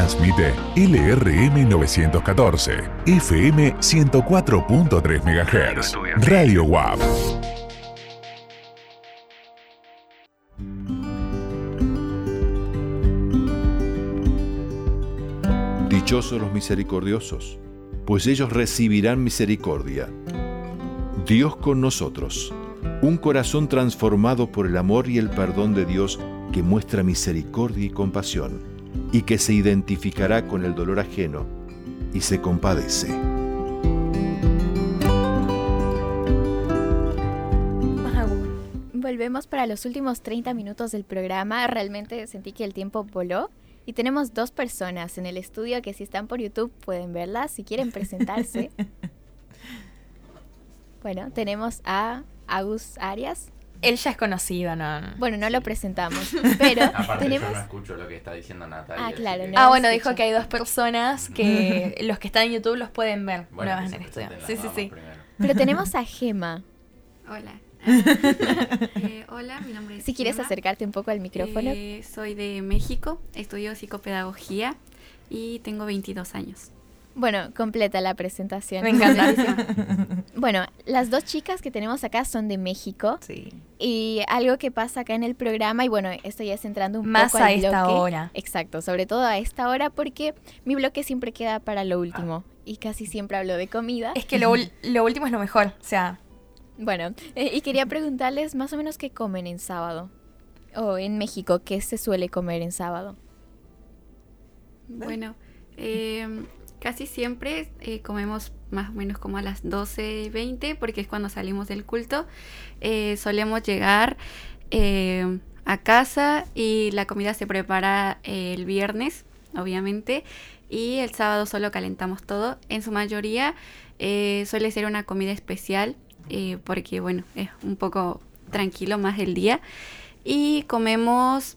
Transmite LRM 914, FM 104.3 MHz, Radio WAP. Dichosos los misericordiosos, pues ellos recibirán misericordia. Dios con nosotros, un corazón transformado por el amor y el perdón de Dios que muestra misericordia y compasión, y que se identificará con el dolor ajeno y se compadece. Volvemos para los últimos 30 minutos del programa. Realmente sentí que el tiempo voló. Y tenemos 2 personas en el estudio que si están por YouTube pueden verlas, si quieren presentarse. Bueno, tenemos a Agus Arias. Él ya es conocido, ¿no? Bueno, no lo presentamos, pero aparte tenemos... yo no escucho lo que está diciendo Natalia. Ah, claro. Que... No bueno, escucho. dijo que hay 2 personas que los que están en YouTube los pueden ver. Bueno, nuevas que en el se estudio. presenten las Sí. damas primero. Pero tenemos a Gema. Hola. Hola, mi nombre es Si quieres Gema. acercarte un poco al micrófono. Soy de México, estudio psicopedagogía y tengo 22 años. Bueno, completa la presentación. Me encanta. Bueno, las 2 chicas que tenemos acá son de México. Sí. Y algo que pasa acá en el programa, y bueno, esto ya es entrando un Más poco al a esta bloque. hora. Exacto, sobre todo a esta hora, porque mi bloque siempre queda para lo último. Y casi siempre hablo de comida. Es que lo último es lo mejor. O sea, Bueno, y quería preguntarles más o menos qué comen en sábado. O en México, ¿qué se suele comer en sábado? Bueno, casi siempre comemos más o menos como a las 12:20 porque es cuando salimos del culto. Solemos llegar a casa y la comida se prepara el viernes, obviamente, y el sábado solo calentamos todo. En su mayoría suele ser una comida especial porque, bueno, es un poco tranquilo más el día. Y comemos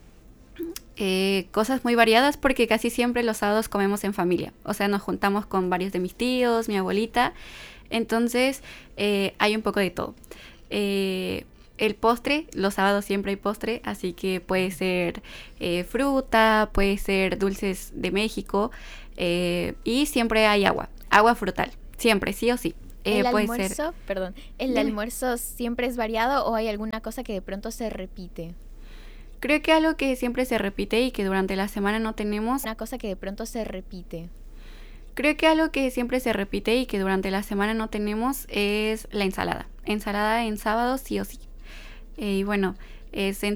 cosas muy variadas porque casi siempre los sábados comemos en familia. O sea, nos juntamos con varios de mis tíos, mi abuelita. Entonces, hay un poco de todo. El postre, los sábados siempre hay postre, así que puede ser fruta, puede ser dulces de México y siempre hay agua frutal, siempre, sí o sí. ¿El puede almuerzo, ser. perdón, el Dime. almuerzo siempre es variado o hay alguna cosa que de pronto se repite? Creo que algo que siempre se repite y que durante la semana no tenemos. Una cosa que de pronto se repite. Creo que algo que siempre se repite y que durante la semana no tenemos es la ensalada. Ensalada en sábado sí o sí. Y bueno, es